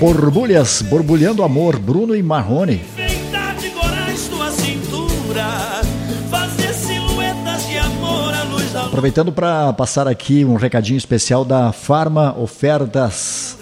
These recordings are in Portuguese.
Borbulhas, borbulhando amor, Bruno e Marrone. Aproveitando para passar aqui um recadinho especial da Farma Ofertas.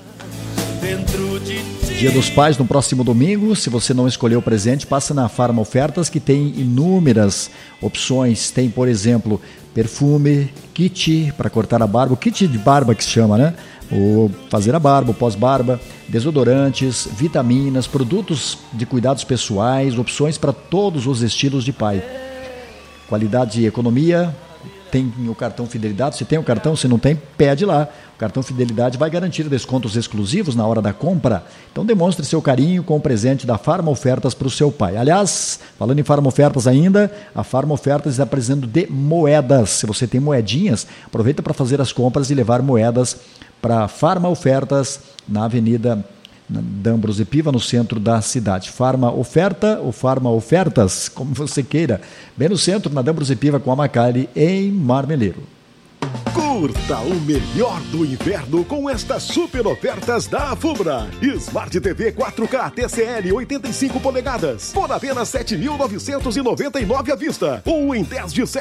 Dia dos Pais no próximo domingo. Se você não escolheu o presente, passa na Farma Ofertas, que tem inúmeras opções. Tem, por exemplo, perfume, kit para cortar a barba, o kit de barba que se chama, né? O fazer a barba, o pós-barba, desodorantes, vitaminas, produtos de cuidados pessoais, opções para todos os estilos de pai. Qualidade e economia. Tem o cartão Fidelidade, se tem o cartão, se não tem, pede lá. O cartão Fidelidade vai garantir descontos exclusivos na hora da compra. Então demonstre seu carinho com o presente da Farma Ofertas para o seu pai. Aliás, falando em Farma Ofertas ainda, a Farma Ofertas está apresentando de moedas. Se você tem moedinhas, aproveita para fazer as compras e levar moedas para Farma Ofertas na Avenida D'Ambrosio Piva, no centro da cidade. Farma Oferta ou Farma Ofertas, como você queira. Bem no centro, na D'Ambrosio Piva com a Macari, em Marmeleiro. Curta o melhor do inverno com estas super ofertas da Fubra. Smart TV 4K TCL 85 polegadas por apenas 7.999 à vista, ou em 10 de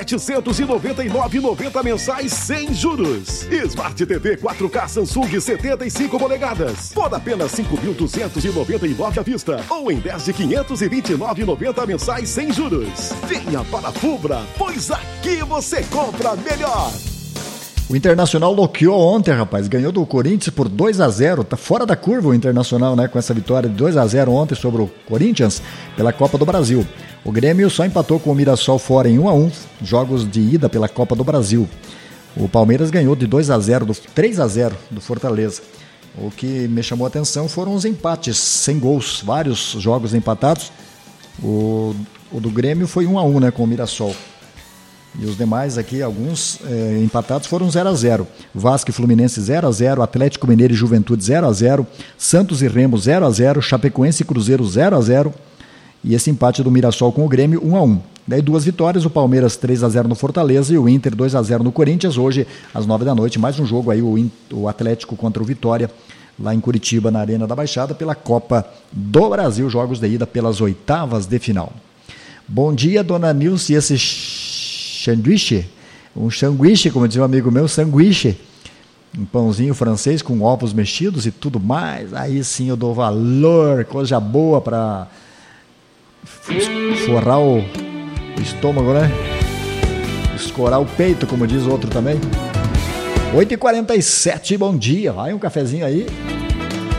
799,90 mensais sem juros. Smart TV 4K Samsung 75 polegadas por apenas 5.299 à vista, ou em 10 de 529,90 mensais sem juros. Venha para a Fubra, pois aqui você compra melhor. O Internacional loqueou ontem, rapaz, ganhou do Corinthians por 2-0, tá fora da curva o Internacional, né, com essa vitória de 2-0 ontem sobre o Corinthians pela Copa do Brasil. O Grêmio só empatou com o Mirassol fora em 1-1, jogos de ida pela Copa do Brasil. O Palmeiras ganhou de 3-0 do Fortaleza. O que me chamou a atenção foram os empates sem gols, vários jogos empatados. O do Grêmio foi 1-1, né, com o Mirassol. E os demais aqui, alguns empatados, foram 0-0. Vasco e Fluminense 0-0, Atlético Mineiro e Juventude 0-0, Santos e Remo 0-0, Chapecoense e Cruzeiro 0-0 e esse empate do Mirassol com o Grêmio 1-1. Daí duas vitórias, o Palmeiras 3-0 no Fortaleza e o Inter 2-0 no Corinthians. Hoje, às 9 da noite, mais um jogo aí, o Atlético contra o Vitória, lá em Curitiba, na Arena da Baixada, pela Copa do Brasil, jogos de ida pelas oitavas de final. Bom dia, dona Nilce, esse sanduíche, como dizia um amigo meu, sanduíche, um pãozinho francês com ovos mexidos e tudo mais, aí sim eu dou valor, coisa boa para forrar o estômago, né? Escorar o peito, como diz o outro também. 8h47, bom dia, vai um cafezinho aí.